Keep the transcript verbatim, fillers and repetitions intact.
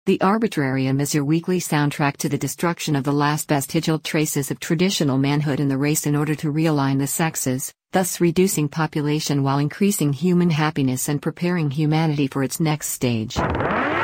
The Arbitrarium is your weekly soundtrack to the destruction of the last vestigial traces of traditional manhood in the race in order to realign the sexes, thus reducing population while increasing human happiness and preparing humanity for its next stage.